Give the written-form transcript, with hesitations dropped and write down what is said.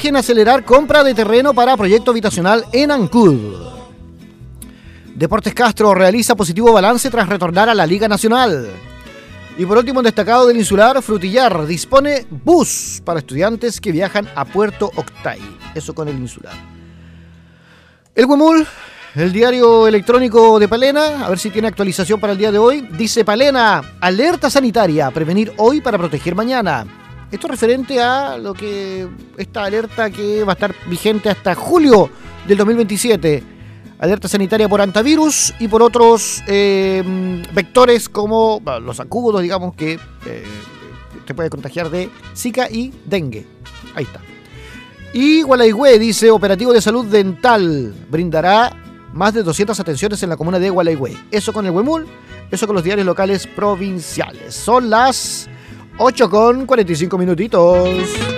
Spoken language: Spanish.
urgen acelerar compra de terreno para proyecto habitacional en Ancud. Deportes Castro realiza positivo balance tras retornar a la Liga Nacional. Y por último, en destacado del Insular, Frutillar dispone bus para estudiantes que viajan a Puerto Octay. Eso con el Insular. El Huemul, el diario electrónico de Palena, a ver si tiene actualización para el día de hoy. Dice Palena, alerta sanitaria, prevenir hoy para proteger mañana. Esto es referente a lo que esta alerta que va a estar vigente hasta julio del 2027. Alerta sanitaria por antivirus y por otros vectores como los zancudos, digamos, que te puede contagiar de Zika y dengue. Ahí está. Y Gualaigüe dice, operativo de salud dental, brindará más de 200 atenciones en la comuna de Gualaigüe. Eso con el Huemul, eso con los diarios locales provinciales. Son las 8:45 minutitos.